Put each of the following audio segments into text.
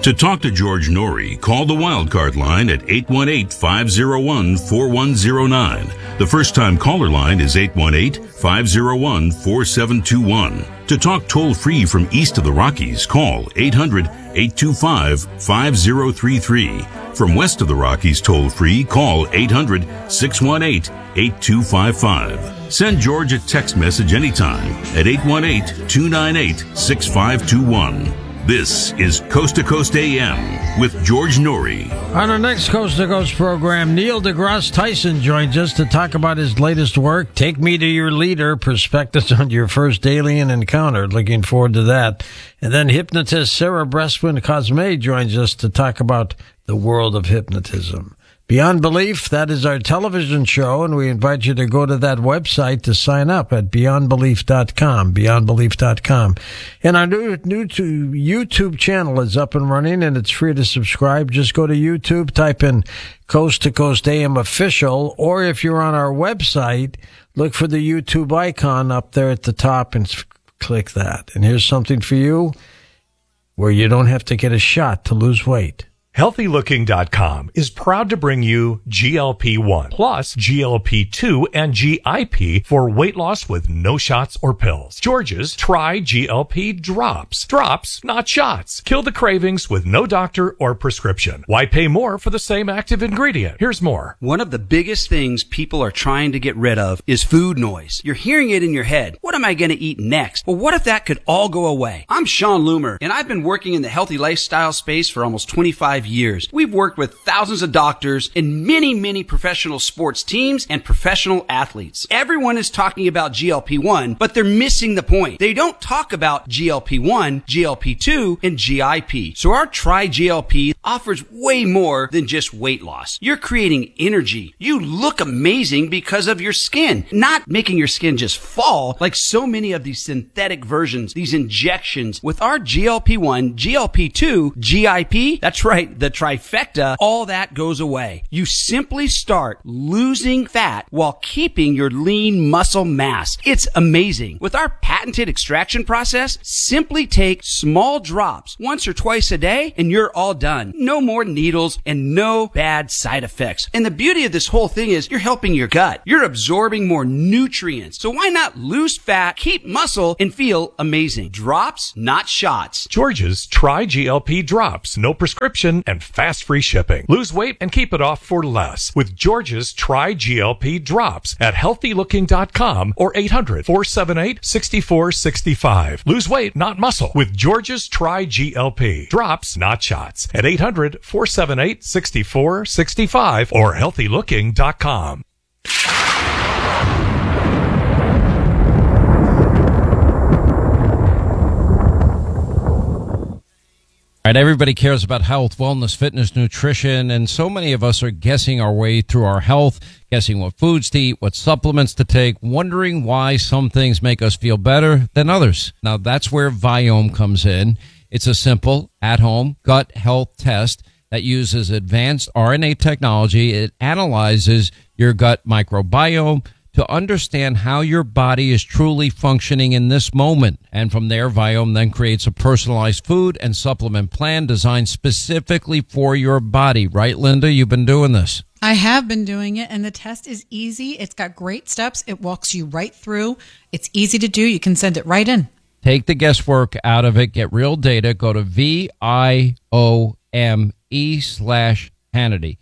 To talk to George Norrie, call the Wildcard line at 818-501-4109. The first-time caller line is 818-501-4721. To talk toll-free from east of the Rockies, call 800-825-5033. From west of the Rockies toll-free, call 800-618-8255. Send George a text message anytime at 818-298-6521. This is Coast to Coast AM with George Norrie. On our next Coast to Coast program, Neil deGrasse Tyson joins us to talk about his latest work, Take Me to Your Leader, Perspectives on Your First Alien Encounter. Looking forward to that. And then hypnotist Sarah Bressman Cosme joins us to talk about the world of hypnotism. Beyond Belief, that is our television show, and we invite you to go to that website to sign up at beyondbelief.com, beyondbelief.com. And our new to YouTube channel is up and running, and it's free to subscribe. Just go to YouTube, type in Coast to Coast AM Official, or if you're on our website, look for the YouTube icon up there at the top and click that. And here's something for you where you don't have to get a shot to lose weight. HealthyLooking.com is proud to bring you GLP-1 plus GLP-2 and GIP for weight loss with no shots or pills. George's Try GLP Drops. Drops, not shots. Kill the cravings with no doctor or prescription. Why pay more for the same active ingredient? Here's more. One of the biggest things people are trying to get rid of is food noise. You're hearing it in your head. What am I going to eat next? Well, what if that could all go away? I'm Sean Loomer, and I've been working in the healthy lifestyle space for almost 25 years. We've worked with thousands of doctors and many professional sports teams and professional athletes. Everyone is talking about GLP-1, but they're missing the point. They don't talk about GLP-1, GLP-2, and GIP. So our Try GLP offers way more than just weight loss. You're creating energy. You look amazing because of your skin, not making your skin just fall like so many of these synthetic versions, these injections. With our GLP-1, GLP-2, GIP, that's right, the trifecta, all that goes away. You simply start losing fat while keeping your lean muscle mass. It's amazing. With our patented extraction process, simply take small drops once or twice a day and you're all done. No more needles and no bad side effects. And the beauty of this whole thing is you're helping your gut. You're absorbing more nutrients. So why not lose fat, keep muscle, and feel amazing? Drops, not shots. George's Try GLP Drops. No prescription and fast free shipping. Lose weight and keep it off for less with George's Try GLP Drops at HealthyLooking.com or 800-478-6465. Lose weight, not muscle with George's Try GLP Drops, not shots at 800-478-6465 or HealthyLooking.com. All right, everybody cares about health, wellness, fitness, nutrition, and so many of us are guessing our way through our health, guessing what foods to eat, what supplements to take, wondering why some things make us feel better than others. Now, that's where Viome comes in. It's a simple, at-home gut health test that uses advanced RNA technology. It analyzes your gut microbiome to understand how your body is truly functioning in this moment. And from there, Viome then creates a personalized food and supplement plan designed specifically for your body. Right, Linda? You've been doing this. I have been doing it, and the test is easy. It's got great steps. It walks you right through. It's easy to do. You can send it right in. Take the guesswork out of it. Get real data. Go to VIOME/Hannity.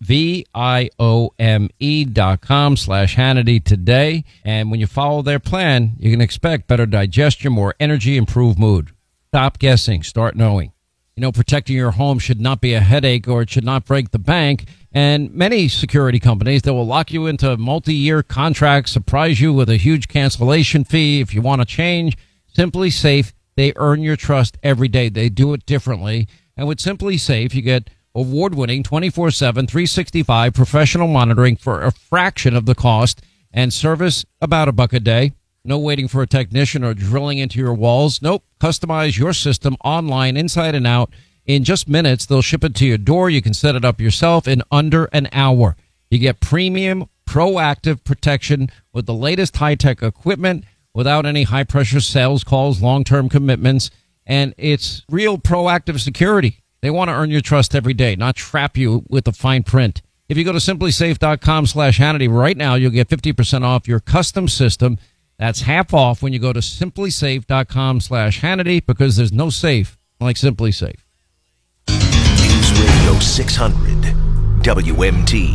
VIOME.com/Hannity today. And when you follow their plan, you can expect better digestion, more energy, improved mood. Stop guessing. Start knowing. You know, protecting your home should not be a headache or it should not break the bank. And many security companies, they will lock you into multi-year contracts, surprise you with a huge cancellation fee if you want to change. Simply Safe, they earn your trust every day. They do it differently. And with Simply Safe, you get award-winning 24/7, 365 professional monitoring for a fraction of the cost and service about $1 a day. No waiting for a technician or drilling into your walls. Nope. Customize your system online, inside and out. In just minutes, they'll ship it to your door. You can set it up yourself in under an hour. You get premium, proactive protection with the latest high-tech equipment without any high-pressure sales calls, long-term commitments, and it's real proactive security. They want to earn your trust every day, not trap you with the fine print. If you go to simplysafe.com/Hannity right now, you'll get 50% off your custom system. That's half off when you go to simplysafe.com/Hannity, because there's no safe like Simply Safe. News Radio 600 WMT.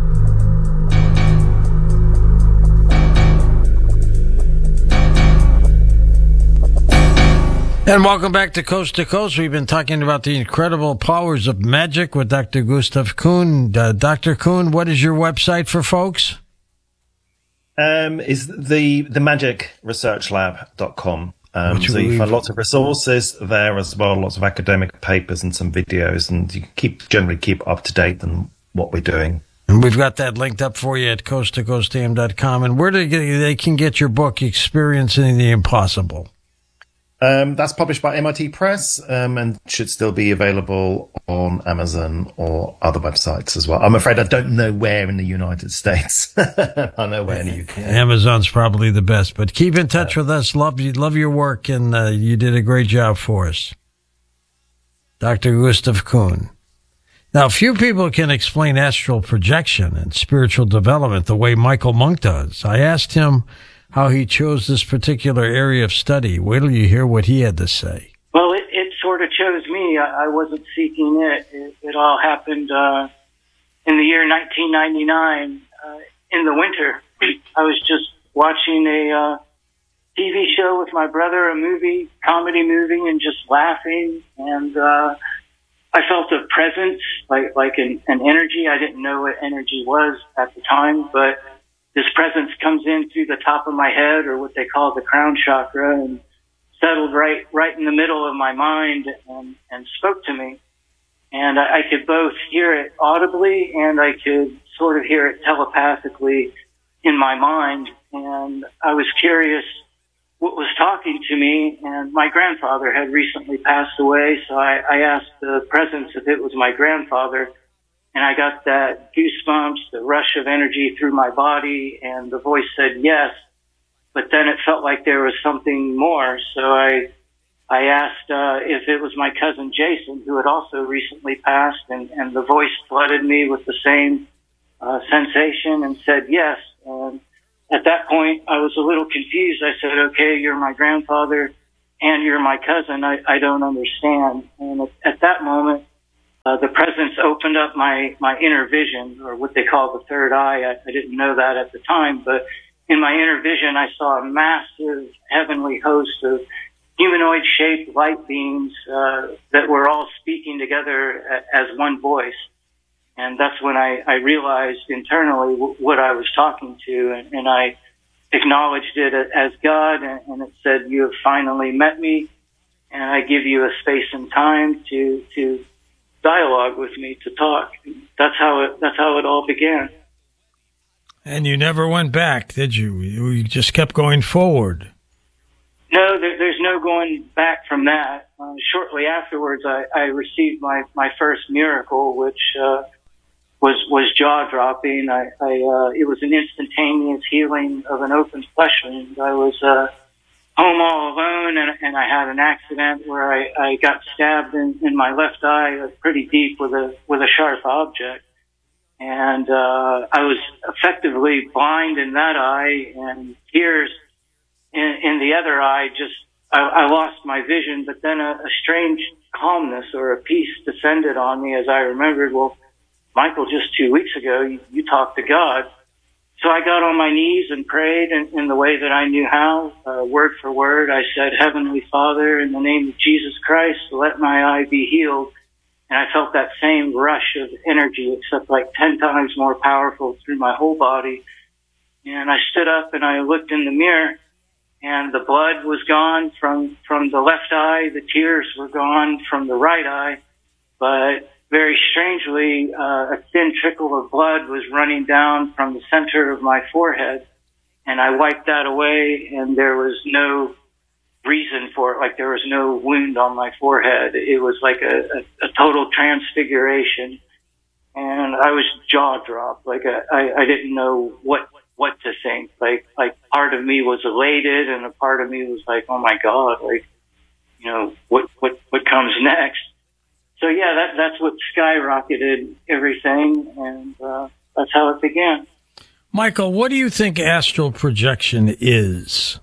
And welcome back to Coast. We've been talking about the incredible powers of magic with Dr. Gustav Kuhn. Dr. Kuhn, what is your website for folks? Is the magicresearchlab.com. So you find lots of resources there as well, lots of academic papers and some videos, and you generally keep up to date on what we're doing. And we've got that linked up for you at coasttocoastam.com. And where they can get your book, Experiencing the Impossible? That's published by MIT Press, and should still be available on Amazon or other websites as well. I'm afraid I don't know where in the United States. I know where in the UK. Amazon's probably the best, but keep in touch with us. Love your work, and you did a great job for us. Dr. Gustav Kuhn. Now, few people can explain astral projection and spiritual development the way Michael Monk does. I asked him how he chose this particular area of study. Wait till you hear what he had to say. Well, it sort of chose me. I wasn't seeking it. It all happened in the year 1999 in the winter. I was just watching a TV show with my brother, a comedy movie, and just laughing. And I felt a presence, like an energy. I didn't know what energy was at the time, but this presence comes in through the top of my head, or what they call the crown chakra, and settled right in the middle of my mind and spoke to me. And I could both hear it audibly, and I could sort of hear it telepathically in my mind. And I was curious what was talking to me, and my grandfather had recently passed away, so I asked the presence if it was my grandfather. And I got that goosebumps, the rush of energy through my body, and the voice said yes. But then it felt like there was something more. So I asked if it was my cousin Jason, who had also recently passed, and the voice flooded me with the same sensation and said yes. And at that point, I was a little confused. I said, okay, you're my grandfather and you're my cousin. I don't understand. And at that moment, the presence opened up my inner vision, or what they call the third eye. I didn't know that at the time, but in my inner vision, I saw a massive heavenly host of humanoid-shaped light beings that were all speaking together as one voice. And that's when I realized internally what I was talking to, and I acknowledged it as God, and it said, "You have finally met me, and I give you a space and time to dialogue with me, to talk." That's how it all began. And you never went back, did you? You just kept going forward. No, there's no going back from that. Shortly afterwards, I received my first miracle, which was jaw dropping. It was an instantaneous healing of an open flesh wound. I was home all alone, and I had an accident where I got stabbed in my left eye pretty deep with a sharp object. And I was effectively blind in that eye, and tears in the other eye. I lost my vision, but then a strange calmness or a peace descended on me as I remembered, well, Michael, just 2 weeks ago, you talked to God. So I got on my knees and prayed in the way that I knew how, word for word. I said, "Heavenly Father, in the name of Jesus Christ, let my eye be healed." And I felt that same rush of energy, except like 10 times more powerful through my whole body. And I stood up and I looked in the mirror, and the blood was gone from the left eye. The tears were gone from the right eye. But very strangely, a thin trickle of blood was running down from the center of my forehead. And I wiped that away, and there was no reason for it. Like there was no wound on my forehead. It was like a total transfiguration. And I was jaw dropped. Like I didn't know what to think. Like part of me was elated, and a part of me was like, oh my God, like, you know, what comes next? So yeah, that's what skyrocketed everything, and that's how it began. Michael, what do you think astral projection is?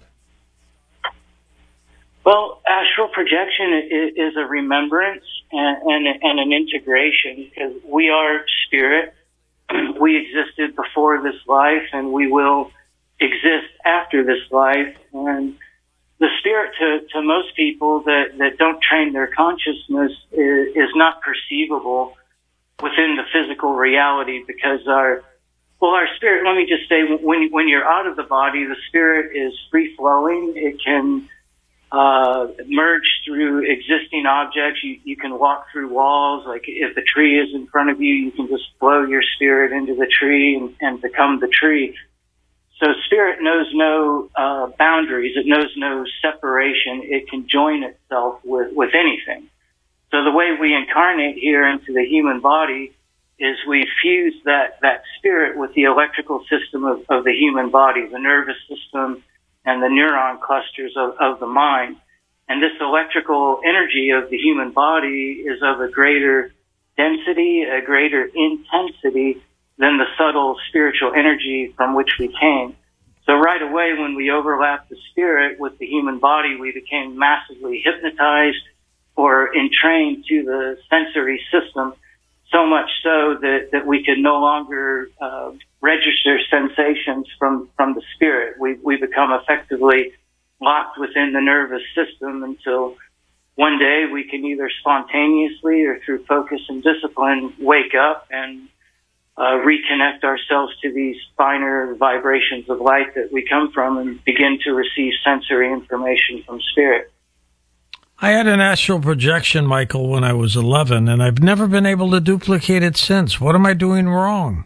Well, astral projection is a remembrance and an integration, because we are spirit. We existed before this life, and we will exist after this life. And the spirit, to most people that don't train their consciousness, is not perceivable within the physical reality, because our spirit, let me just say, when you're out of the body, the spirit is free flowing. It can merge through existing objects. You can walk through walls. Like if the tree is in front of you, you can just flow your spirit into the tree and become the tree. So spirit knows no boundaries. It knows no separation. It can join itself with anything. So the way we incarnate here into the human body is we fuse that spirit with the electrical system of the human body, the nervous system, and the neuron clusters of the mind. And this electrical energy of the human body is of a greater density, a greater intensity than the subtle spiritual energy from which we came. So right away, when we overlapped the spirit with the human body, we became massively hypnotized or entrained to the sensory system, so much so that we could no longer register sensations from the spirit. We become effectively locked within the nervous system until one day we can either spontaneously or through focus and discipline wake up and reconnect ourselves to these finer vibrations of light that we come from and begin to receive sensory information from spirit. I had an astral projection, Michael, when I was 11, and I've never been able to duplicate it since. What am I doing wrong?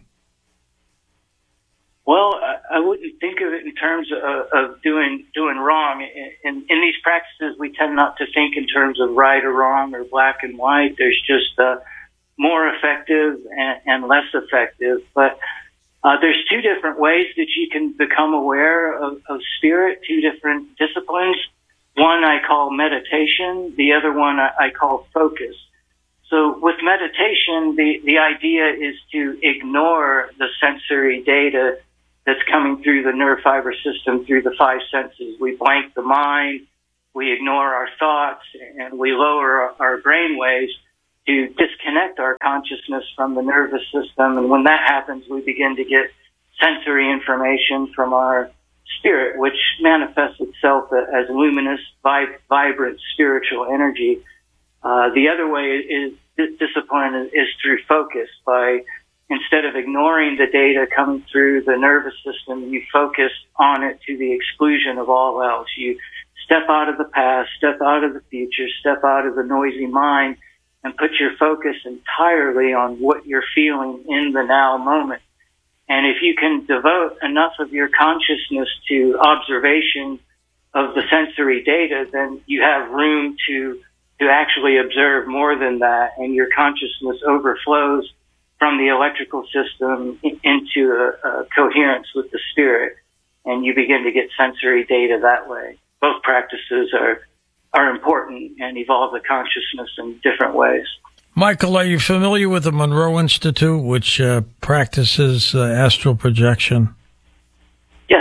Well, I wouldn't think of it in terms of doing wrong. In these practices, we tend not to think in terms of right or wrong or black and white. There's just more effective and less effective. But there's two different ways that you can become aware of spirit, two different disciplines. One I call meditation. The other one I call focus. So with meditation, the idea is to ignore the sensory data that's coming through the nerve fiber system, through the five senses. We blank the mind, we ignore our thoughts, and we lower our brain waves to disconnect our consciousness from the nervous system. And when that happens, we begin to get sensory information from our spirit, which manifests itself as luminous, vibrant spiritual energy. The other way is discipline is through focus. By instead of ignoring the data coming through the nervous system, you focus on it to the exclusion of all else. You step out of the past, step out of the future, step out of the noisy mind, and put your focus entirely on what you're feeling in the now moment. And if you can devote enough of your consciousness to observation of the sensory data, then you have room to actually observe more than that, and your consciousness overflows from the electrical system into a coherence with the spirit, and you begin to get sensory data that way. Both practices are important and evolve the consciousness in different ways. Michael, are you familiar with the Monroe Institute, which practices astral projection? Yes.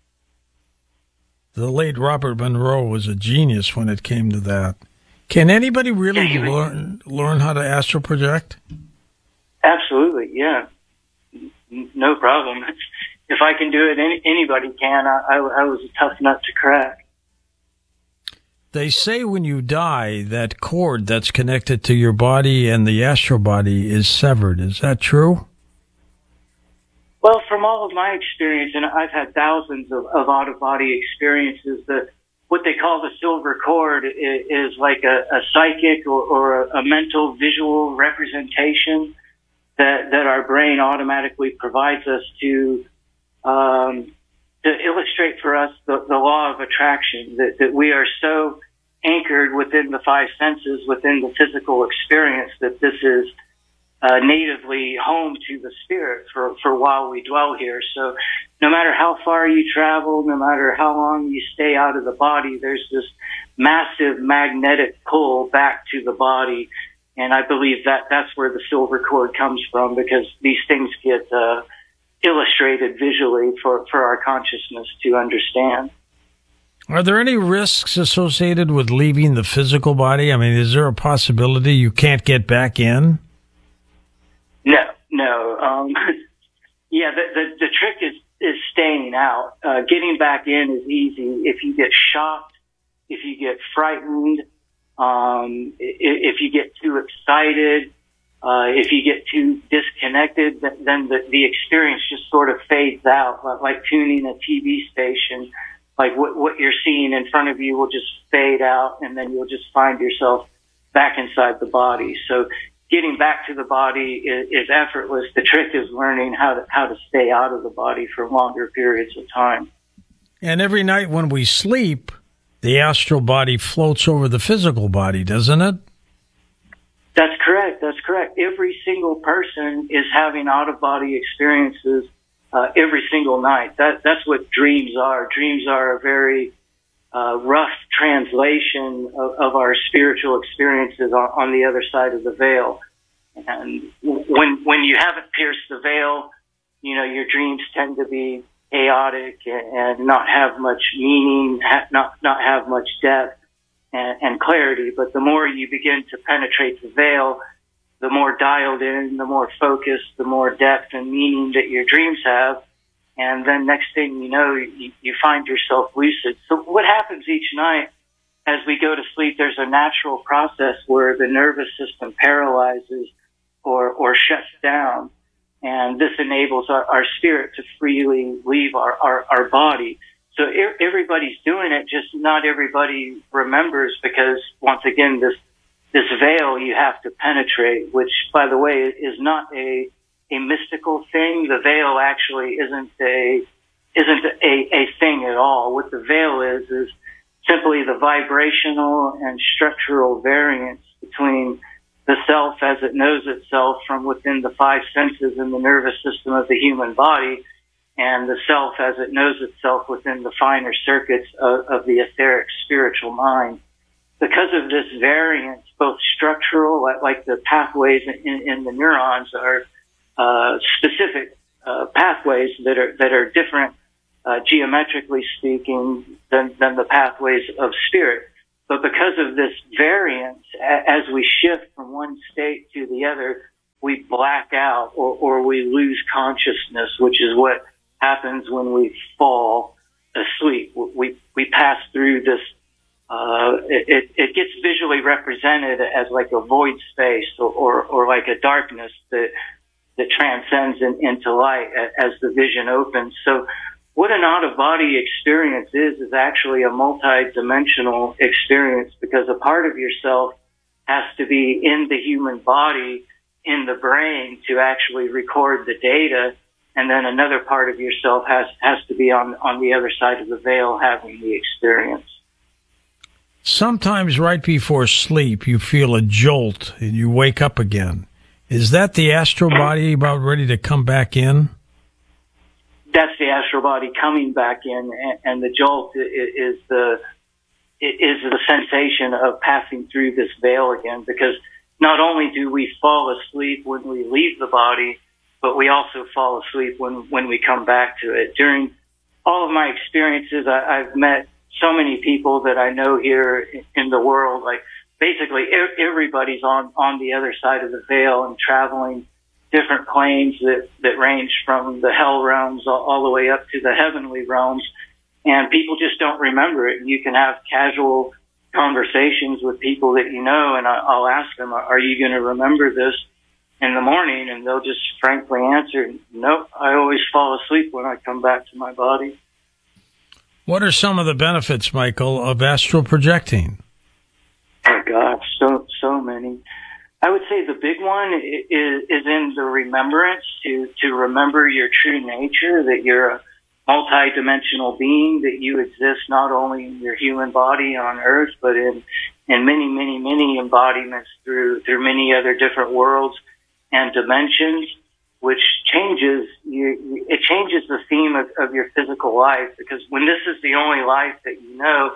The late Robert Monroe was a genius when it came to that. Can anybody really learn how to astral project? Absolutely, yeah. No problem. If I can do it, anybody can. I was a tough nut to crack. They say when you die, that cord that's connected to your body and the astral body is severed. Is that true? Well, from all of my experience, and I've had thousands of out-of-body experiences, what they call the silver cord is like a psychic or a mental visual representation that our brain automatically provides us to illustrate for us the law of attraction, that we are so anchored within the five senses, within the physical experience, that this is natively home to the spirit for while we dwell here. So no matter how far you travel, no matter how long you stay out of the body, there's this massive magnetic pull back to the body. And I believe that that's where the silver cord comes from, because these things get illustrated visually for our consciousness to understand. Are there any risks associated with leaving the physical body? I mean, is there a possibility you can't get back in? No. Yeah, the trick is staying out. Getting back in is easy. If you get shocked, if you get frightened, if you get too excited, if you get too disconnected, then the experience just sort of fades out, like tuning a TV station. Like what you're seeing in front of you will just fade out, and then you'll just find yourself back inside the body. So getting back to the body is effortless. The trick is learning how to stay out of the body for longer periods of time. And every night when we sleep, the astral body floats over the physical body, doesn't it? That's correct. Every single person is having out-of-body experiences every single night. That's what dreams are. Dreams are a very rough translation of our spiritual experiences on the other side of the veil. And when you haven't pierced the veil, your dreams tend to be chaotic and not have much meaning, not have much depth and clarity. But the more you begin to penetrate the veil, the more dialed in, the more focused, the more depth and meaning that your dreams have. And then next thing you know, you find yourself lucid. So what happens each night as we go to sleep, there's a natural process where the nervous system paralyzes or shuts down. And this enables our spirit to freely leave our body. So everybody's doing it, just not everybody remembers, because once again, this veil you have to penetrate, which, by the way, is not a mystical thing. The veil actually isn't a thing at all. What the veil is simply the vibrational and structural variance between the self as it knows itself from within the five senses in the nervous system of the human body, and the self as it knows itself within the finer circuits of the etheric spiritual mind. Because of this variance, both structural, like the pathways in the neurons are specific pathways that are different geometrically speaking than the pathways of spirit. But because of this variance, as we shift from one state to the other, we black out or we lose consciousness, which is what happens when we fall asleep. We pass through this. It gets visually represented as like a void space or like a darkness that transcends into light as the vision opens. So what an out-of-body experience is actually a multi-dimensional experience, because a part of yourself has to be in the human body, in the brain, to actually record the data, and then another part of yourself has to be on the other side of the veil having the experience. Sometimes right before sleep, you feel a jolt and you wake up again. Is that the astral body about ready to come back in? That's the astral body coming back in, and the jolt is the sensation of passing through this veil again, because not only do we fall asleep when we leave the body, but we also fall asleep when we come back to it. During all of my experiences, I've met so many people that I know here in the world. Like basically everybody's on the other side of the veil and traveling different planes that range from the hell realms all the way up to the heavenly realms. And people just don't remember it. You can have casual conversations with people that you know, and I'll ask them, are you going to remember this in the morning? And they'll just frankly answer, nope, I always fall asleep when I come back to my body. What are some of the benefits, Michael, of astral projecting? Oh, gosh, so many. I would say the big one is in the remembrance, to remember your true nature, that you're a multi-dimensional being, that you exist not only in your human body on Earth, but in many, many, many embodiments through many other different worlds and dimensions, which changes the theme of your physical life. Because when this is the only life that you know,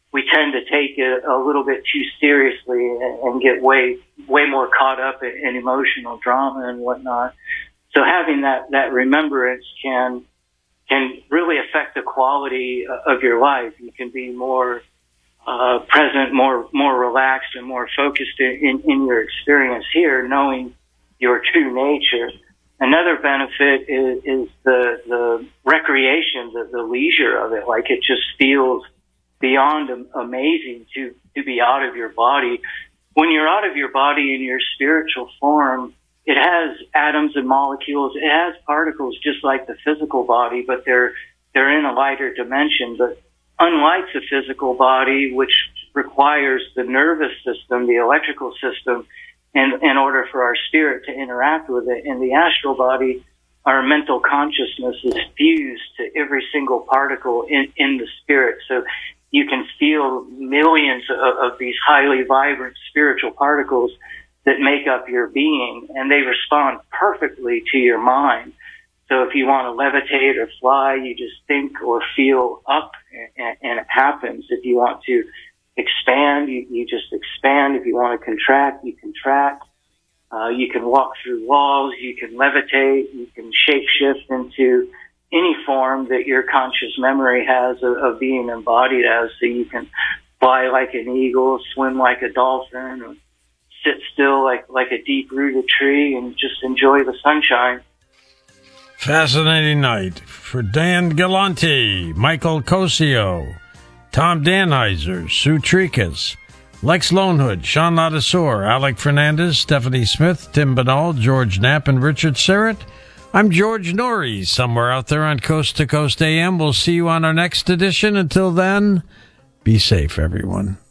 we tend to take it a little bit too seriously and get way more caught up in emotional drama and whatnot. So having that remembrance can really affect the quality of your life. You can be more present, more relaxed, and more focused in your experience here, knowing your true nature. Another benefit is the recreation, the leisure of it. Like, it just feels beyond amazing to be out of your body. When you're out of your body in your spiritual form, it has atoms and molecules. It has particles just like the physical body, but they're in a lighter dimension. But unlike the physical body, which requires the nervous system, the electrical system, in order for our spirit to interact with it, in the astral body, our mental consciousness is fused to every single particle in the spirit. So you can feel millions of these highly vibrant spiritual particles that make up your being, and they respond perfectly to your mind. So if you want to levitate or fly, you just think or feel up, and it happens. If you want to expand, you just expand. If you want to contract, you contract. You can walk through walls, you can levitate, you can shapeshift into any form that your conscious memory has of being embodied as. So you can fly like an eagle, swim like a dolphin, or sit still like a deep-rooted tree and just enjoy the sunshine. Fascinating night for Dan Galante, Michael Cosio, Tom Danheiser, Sue Trikas, Lex Lonehood, Sean Ladasor, Alec Fernandez, Stephanie Smith, Tim Banal, George Knapp, and Richard Serrett. I'm George Norrie, somewhere out there on Coast to Coast AM. We'll see you on our next edition. Until then, be safe, everyone.